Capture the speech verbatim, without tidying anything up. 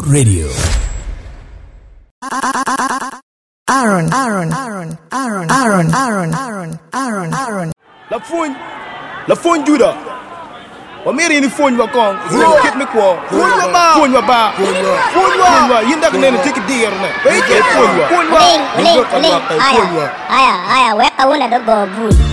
Radio. Aaron, Aaron, Aaron, Aaron, Aaron, Aaron, Aaron, Aaron, Aaron. La phone, la phone Judah. Wa meri ni phone wa kong. Kit me kwa. Phone wa ba. Phone wa ba. Phone wa. Yinda kene take dear na. Phone wa. Phone wa. Phone wa. Aya, aya, weka una dogo bui.